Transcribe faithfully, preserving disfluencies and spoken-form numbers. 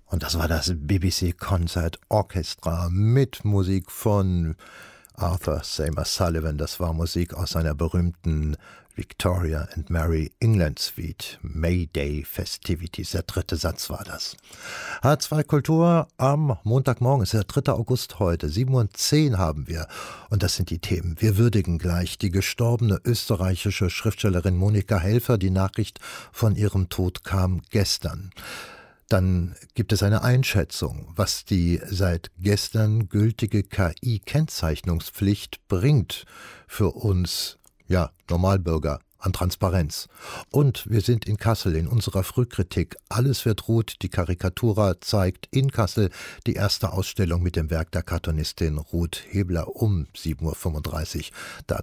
Und das war das B B C Concert Orchestra mit Musik von Arthur Seymour Sullivan. Das war Musik aus seiner berühmten Victoria and Mary England Suite. May Day Festivities, der dritte Satz war das. H zwei Kultur am Montagmorgen, ist der dritte August heute, sieben Uhr zehn haben wir. Und das sind die Themen. Wir würdigen gleich die gestorbene österreichische Schriftstellerin Monika Helfer. Die Nachricht von ihrem Tod kam gestern. Dann gibt es eine Einschätzung, was die seit gestern gültige K I-Kennzeichnungspflicht bringt für uns, ja, Normalbürger an Transparenz. Und wir sind in Kassel in unserer Frühkritik. Alles wird rot. Die Karikatura zeigt in Kassel die erste Ausstellung mit dem Werk der Cartoonistin Ruth Hebler um sieben Uhr fünfunddreißig. Da